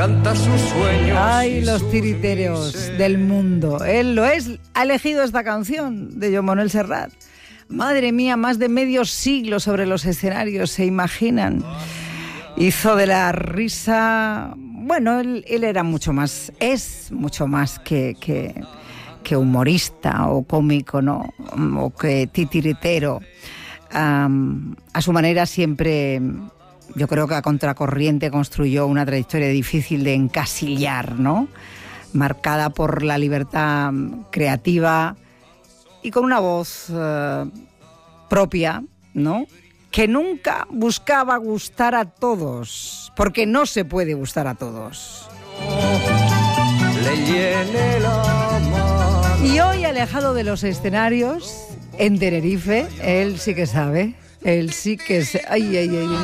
canta sus sueños. Ay, los tiriteros del mundo. Él lo es. Ha elegido esta canción de Joan Manuel Serrat. Madre mía, más de medio siglo sobre los escenarios, ¿se imaginan? Hizo de la risa... Bueno, él era mucho más, es mucho más que humorista o cómico, ¿no? O que titiritero. A su manera siempre, yo creo que a contracorriente construyó una trayectoria difícil de encasillar, ¿no? Marcada por la libertad creativa y con una voz propia, ¿no? Que nunca buscaba gustar a todos, porque no se puede gustar a todos. Le llene la mano. Y hoy, alejado de los escenarios, en Tenerife, él sí que sabe, él sí que se... Ay.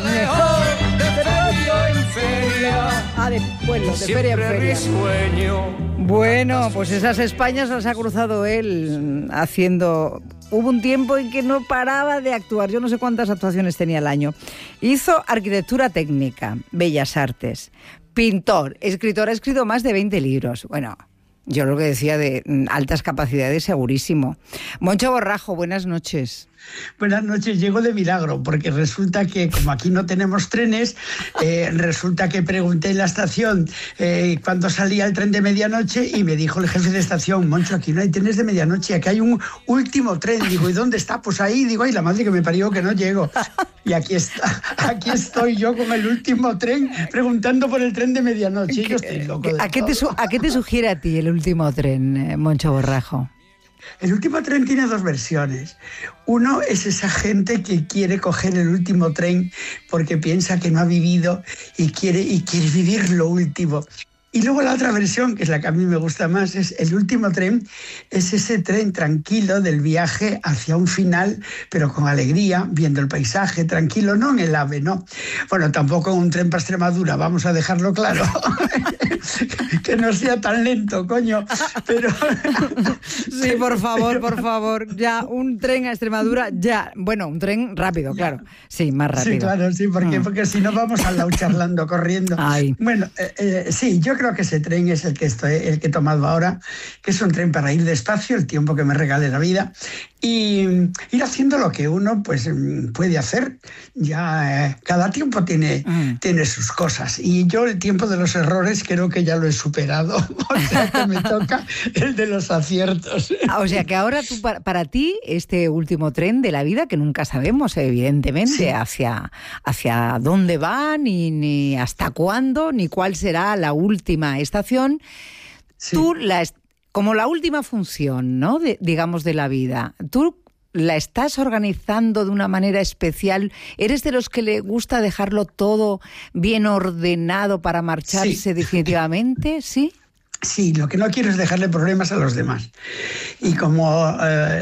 De pueblo, de feria en feria. Bueno, pues esas Españas las ha cruzado él haciendo... Hubo un tiempo en que no paraba de actuar, yo no sé cuántas actuaciones tenía al año. Hizo arquitectura técnica, bellas artes, pintor, escritor, ha escrito más de 20 libros. Bueno, yo lo que decía de altas capacidades, segurísimo. Moncho Borrajo, buenas noches. Buenas noches, llego de milagro, porque resulta que como aquí no tenemos trenes, resulta que pregunté en la estación cuándo salía el tren de medianoche y me dijo el jefe de estación: Moncho, aquí no hay trenes de medianoche, aquí hay un último tren. Digo, ¿y dónde está? Pues ahí. Digo, ay, la madre que me parió, que no llego. Y aquí estoy yo con el último tren preguntando por el tren de medianoche. Yo estoy loco de ¿A qué te sugiere a ti el último tren, Moncho Borrajo? El último tren tiene dos versiones. Uno es esa gente que quiere coger el último tren porque piensa que no ha vivido y quiere vivir lo último. Y luego la otra versión, que es la que a mí me gusta más, es el último tren, es ese tren tranquilo del viaje hacia un final, pero con alegría, viendo el paisaje, tranquilo, no en el AVE, no. Bueno, tampoco un tren para Extremadura, vamos a dejarlo claro. Que no sea tan lento, coño. Pero... Sí, por favor, ya, un tren a Extremadura, ya. Bueno, un tren rápido, claro. Sí, más rápido. Sí, claro, sí, porque si no vamos al lado charlando, corriendo. Ay. Bueno, sí, yo creo que ese tren es el que he tomado ahora, que es un tren para ir despacio, el tiempo que me regale la vida, y ir haciendo lo que uno pues puede hacer. Ya cada tiempo tiene sus cosas, y yo el tiempo de los errores creo que ya lo he superado. O sea que me toca el de los aciertos. O sea que ahora tú, para ti, este último tren de la vida, que nunca sabemos evidentemente sí, hacia dónde va, ni hasta cuándo, ni cuál será la última estación, sí. Tú como la última función, ¿no? digamos, de la vida, tú la estás organizando de una manera especial. ¿Eres de los que le gusta dejarlo todo bien ordenado para marcharse sí, definitivamente? ¿Sí? Sí, lo que no quiero es dejarle problemas a los demás. Y como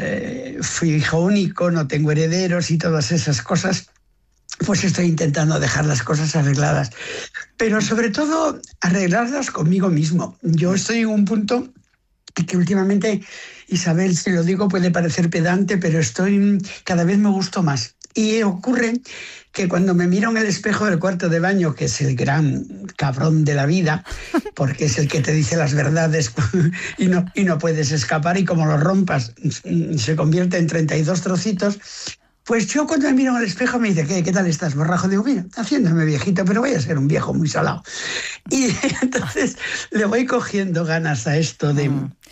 fui hijo único, no tengo herederos y todas esas cosas, pues estoy intentando dejar las cosas arregladas. Pero sobre todo arreglarlas conmigo mismo. Yo estoy en un punto que últimamente, Isabel, si lo digo puede parecer pedante, pero cada vez me gusto más. Y ocurre que cuando me miro en el espejo del cuarto de baño, que es el gran cabrón de la vida, porque es el que te dice las verdades y no puedes escapar, y como lo rompas se convierte en 32 trocitos, pues yo cuando me miro en el espejo me dice, ¿qué tal estás, Borrajo? Digo, mira, haciéndome viejito, pero voy a ser un viejo muy salado. Y entonces le voy cogiendo ganas a esto de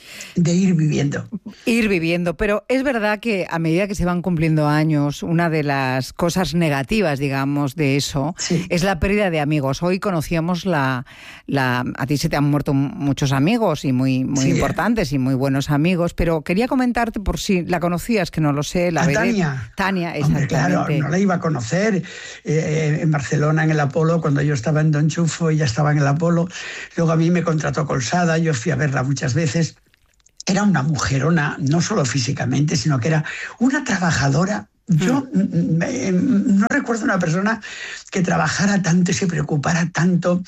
ir viviendo. Ir viviendo, pero es verdad que a medida que se van cumpliendo años, una de las cosas negativas, digamos, de eso, sí, es la pérdida de amigos. Hoy conocíamos a ti se te han muerto muchos amigos y muy sí, importantes y muy buenos amigos, pero quería comentarte por si la conocías, que no lo sé, la veré. Tania, hombre, claro, no la iba a conocer. En Barcelona, en el Apolo, cuando yo estaba en Don Chufo, ella estaba en el Apolo. Luego a mí me contrató Colsada, yo fui a verla muchas veces. Era una mujerona, no solo físicamente, sino que era una trabajadora Yo no recuerdo una persona que trabajara tanto y se preocupara tanto.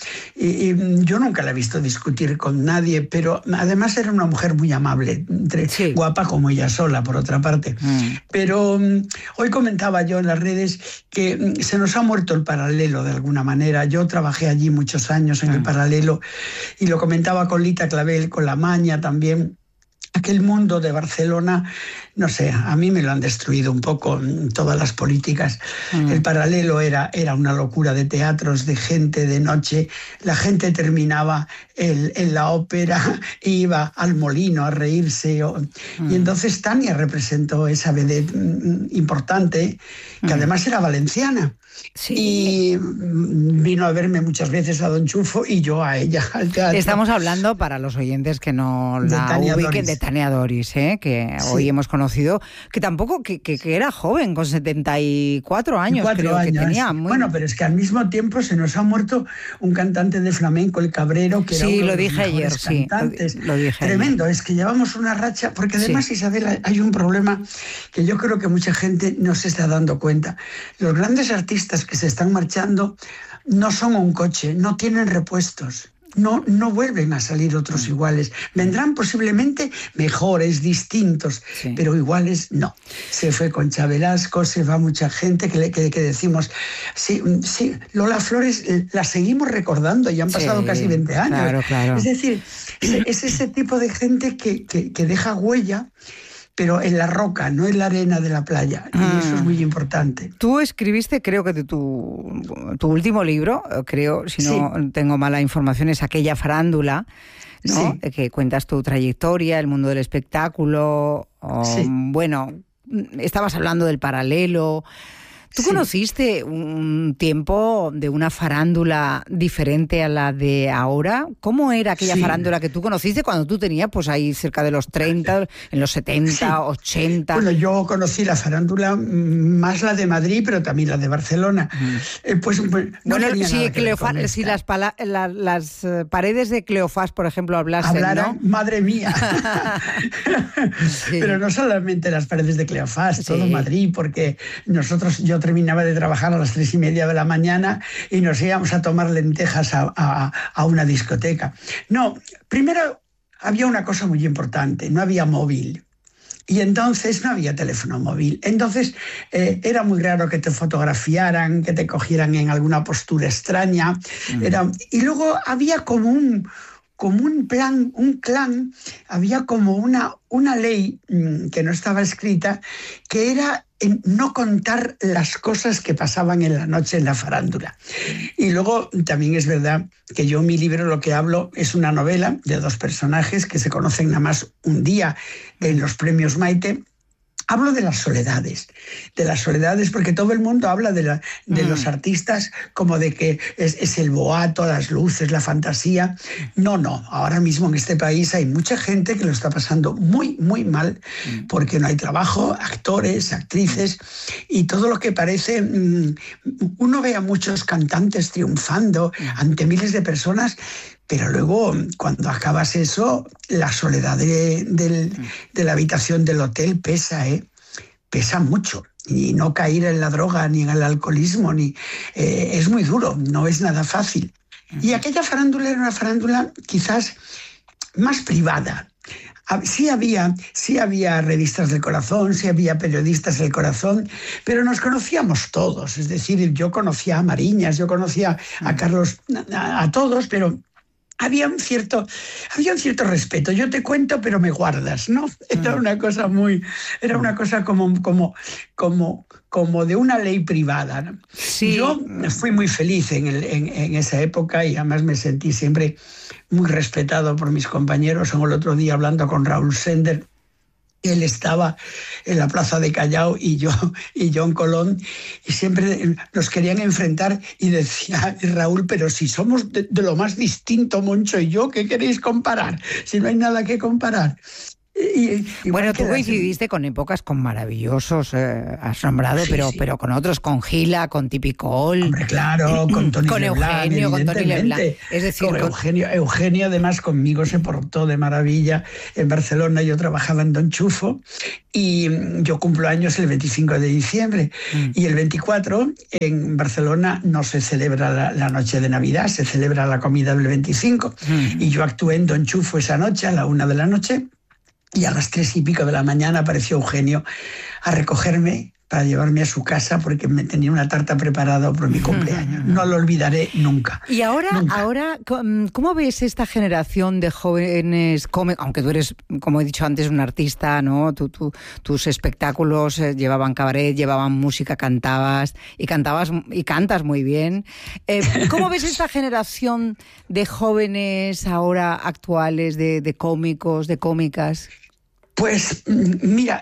Yo nunca la he visto discutir con nadie, pero además era una mujer muy amable, guapa como ella sola, por otra parte. Pero hoy comentaba yo en las redes que se nos ha muerto el Paralelo de alguna manera. Yo trabajé allí muchos años en el Paralelo y lo comentaba con Lita Clavel, con La Maña también. Aquel mundo de Barcelona, no sé, a mí me lo han destruido un poco todas las políticas. El Paralelo era una locura de teatros, de gente, de noche. La gente terminaba en la ópera, iba al Molino a reírse. Y entonces Tania representó esa vedette importante, que además era valenciana. Sí. Y vino a verme muchas veces a Don Chufo y yo a ella al teatro. Estamos hablando, para los oyentes que no la ubiquen, de Tania Doris, que hoy hemos conocido, que tampoco, que era joven, con 74 años, creo que tenía. Bueno, pero es que al mismo tiempo se nos ha muerto un cantante de flamenco, el Cabrero, que era uno de los mejores cantantes. Lo dije tremendo, ayer. Es que llevamos una racha, porque además, Isabel, hay un problema que yo creo que mucha gente no se está dando cuenta. Los grandes artistas que se están marchando no son un coche, no tienen repuestos. No vuelven a salir otros iguales. Vendrán posiblemente mejores, distintos, pero iguales no. Se fue Concha Velasco, se va mucha gente que decimos, sí, Lola Flores la seguimos recordando y han pasado casi 20 años. Claro. Es decir, es ese tipo de gente que deja huella, pero en la roca, no en la arena de la playa. Y eso es muy importante. Tú escribiste, creo que de tu último libro, si no tengo mala información, es Aquella farándula, ¿no? Que cuentas tu trayectoria, el mundo del espectáculo. Bueno, estabas hablando del Paralelo. ¿Tú conociste un tiempo de una farándula diferente a la de ahora? ¿Cómo era aquella farándula que tú conociste cuando tú tenías pues ahí cerca de los 30, en los 70, 80? Bueno, yo conocí la farándula, más la de Madrid, pero también la de Barcelona. Si las paredes de Cleofás, por ejemplo, hablaran, ¿no? Madre mía. Pero no solamente las paredes de Cleofás, todo Madrid, porque yo terminaba de trabajar a las 3:30 de la mañana y nos íbamos a tomar lentejas a una discoteca. No, primero había una cosa muy importante, no había móvil. Y entonces no había teléfono móvil. Entonces era muy raro que te fotografiaran, que te cogieran en alguna postura extraña. Y luego había como un plan, un clan, había como una ley que no estaba escrita, que era no contar las cosas que pasaban en la noche en la farándula. Y luego también es verdad que yo en mi libro lo que hablo es una novela de 2 personajes que se conocen nada más un día en los premios Maite. Hablo de las soledades porque todo el mundo habla de los artistas como de que es el boato, las luces, la fantasía. No, ahora mismo en este país hay mucha gente que lo está pasando muy, muy mal porque no hay trabajo, actores, actrices y todo lo que parece. Uno ve a muchos cantantes triunfando ante miles de personas, pero luego, cuando acabas eso, la soledad de la habitación del hotel pesa mucho. Y no caer en la droga ni en el alcoholismo, es muy duro, no es nada fácil. Y aquella farándula era una farándula quizás más privada. Sí había revistas del corazón, sí había periodistas del corazón, pero nos conocíamos todos. Es decir, yo conocía a Mariñas, yo conocía a Carlos, a todos, pero había un cierto respeto. Yo te cuento, pero me guardas, ¿no? Era una cosa como de una ley privada, ¿no? Sí. Yo fui muy feliz en esa época y además me sentí siempre muy respetado por mis compañeros. El otro día hablando con Raúl Sender, él estaba en la plaza de Callao y yo en Colón, y siempre nos querían enfrentar y decía Raúl, pero si somos de lo más distinto, Moncho y yo, ¿qué queréis comparar? Si no hay nada que comparar. Bueno, tú coincidiste con épocas con maravillosos, has nombrado, sí, pero con otros, con Gila, con Tipicol. Hombre, claro, con Tony Leblanc, Eugenio, con Tony Leblanc. Es decir, con Eugenio además conmigo se portó de maravilla. En Barcelona yo trabajaba en Don Chufo y yo cumplo años el 25 de diciembre. Y el 24 en Barcelona no se celebra la noche de Navidad, se celebra la comida del 25. Y yo actué en Don Chufo esa noche, a la 1 de la noche. Y a las 3 y pico de la mañana apareció Eugenio a recogerme para llevarme a su casa porque me tenía una tarta preparada por mi cumpleaños. No lo olvidaré nunca. Y ahora, ¿cómo ves esta generación de jóvenes? Aunque tú eres, como he dicho antes, un artista, ¿no? Tus espectáculos llevaban cabaret, llevaban música, cantabas y cantas muy bien. ¿Cómo ves esta generación de jóvenes ahora actuales, de cómicos, de cómicas? Pues mira,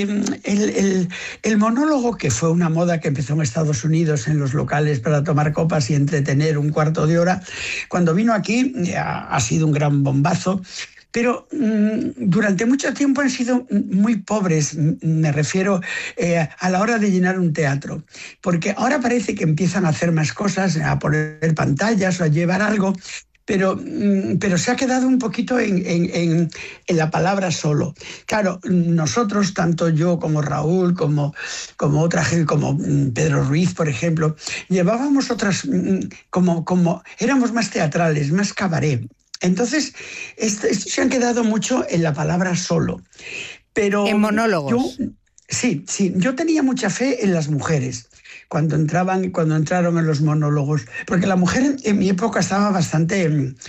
el monólogo, que fue una moda que empezó en Estados Unidos en los locales para tomar copas y entretener un cuarto de hora, cuando vino aquí ha sido un gran bombazo. Pero durante mucho tiempo han sido muy pobres, me refiero a la hora de llenar un teatro. Porque ahora parece que empiezan a hacer más cosas, a poner pantallas o a llevar algo. Pero se ha quedado un poquito en la palabra solo. Claro, nosotros, tanto yo como Raúl, como otra gente, como Pedro Ruiz, por ejemplo, llevábamos otras, éramos más teatrales, más cabaret. Entonces, estos se han quedado mucho en la palabra solo. Pero en monólogos. Sí, yo tenía mucha fe en las mujeres cuando entraron en los monólogos, porque la mujer en mi época estaba bastante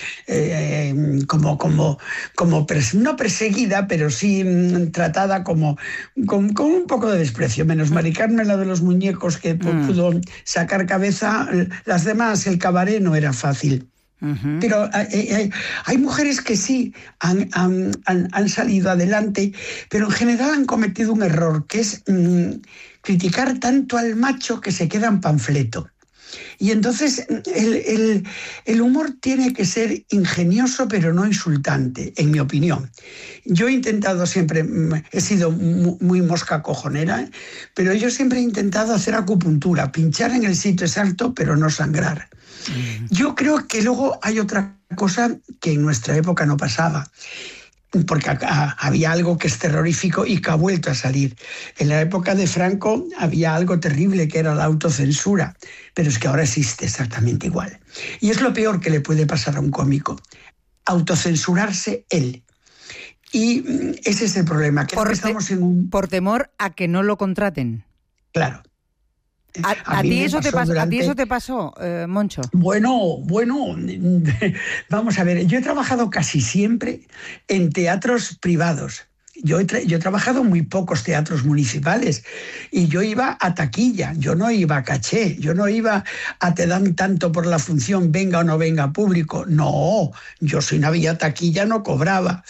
no perseguida, pero sí tratada con un poco de desprecio, menos Mari Carmen, la de los muñecos, que pudo sacar cabeza. Las demás, el cabaret no era fácil. Pero hay mujeres que sí han salido adelante, pero en general han cometido un error, que es criticar tanto al macho que se queda en panfleto. Y entonces el humor tiene que ser ingenioso, pero no insultante, en mi opinión. Yo he intentado siempre, he sido muy mosca cojonera, pero yo siempre he intentado hacer acupuntura, pinchar en el sitio exacto, pero no sangrar. Yo creo que luego hay otra cosa que en nuestra época no pasaba, porque acá había algo que es terrorífico y que ha vuelto a salir. En la época de Franco había algo terrible, que era la autocensura, pero es que ahora existe exactamente igual. Y es lo peor que le puede pasar a un cómico, autocensurarse él. Y ese es el problema, que estamos por temor a que no lo contraten. Claro. ¿A ti eso te pasó, Moncho? Bueno, vamos a ver, yo he trabajado casi siempre en teatros privados. Yo he trabajado en muy pocos teatros municipales y yo iba a taquilla, yo no iba a caché, yo no iba a te dan tanto por la función, venga o no venga público. No, yo si no había taquilla no cobraba.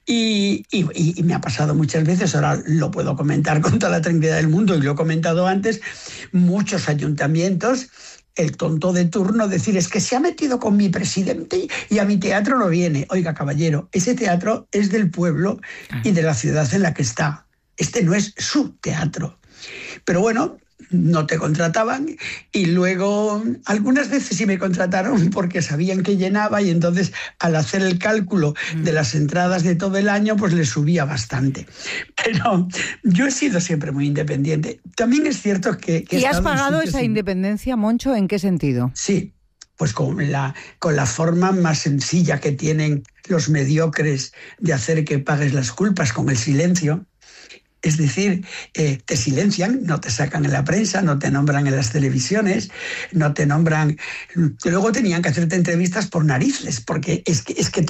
Y me ha pasado muchas veces, ahora lo puedo comentar con toda la tranquilidad del mundo y lo he comentado antes, muchos ayuntamientos, el tonto de turno decir, es que se ha metido con mi presidente y a mi teatro no viene. Oiga, caballero, ese teatro es del pueblo y de la ciudad en la que está. Este no es su teatro. Pero bueno, no te contrataban y luego algunas veces sí me contrataron porque sabían que llenaba y entonces al hacer el cálculo de las entradas de todo el año pues les subía bastante. Pero yo he sido siempre muy independiente. También es cierto que ¿Y has pagado esa independencia, Moncho? ¿En qué sentido? Sí, pues con la forma más sencilla que tienen los mediocres de hacer que pagues las culpas, con el silencio. Es decir, te silencian, no te sacan en la prensa, no te nombran en las televisiones, no te nombran. Luego tenían que hacerte entrevistas por narices, porque es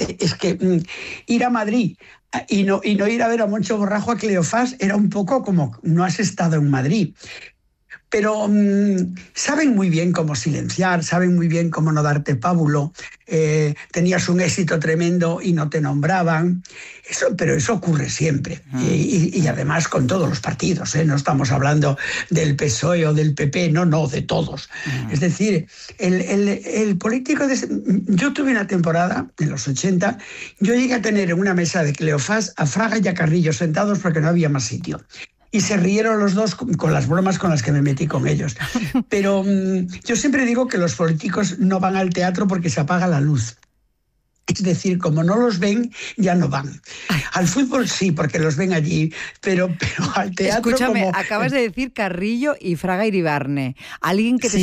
que ir a Madrid y no ir a ver a Moncho Borrajo, a Cleofás, era un poco como no has estado en Madrid. pero saben muy bien cómo silenciar, saben muy bien cómo no darte pábulo. Tenías un éxito tremendo y no te nombraban. Pero eso ocurre siempre. Y además con todos los partidos, ¿eh? No estamos hablando del PSOE o del PP, no, de todos. Es decir, el político... Yo tuve una temporada, en los 80, yo llegué a tener en una mesa de Cleofás a Fraga y a Carrillo sentados porque no había más sitio. Y se rieron los dos con las bromas con las que me metí con ellos. Pero yo siempre digo que los políticos no van al teatro porque se apaga la luz. Es decir, como no los ven, ya no van. Al fútbol sí, porque los ven allí, pero al teatro... Escúchame, acabas de decir Carrillo y Fraga Iribarne. Alguien que te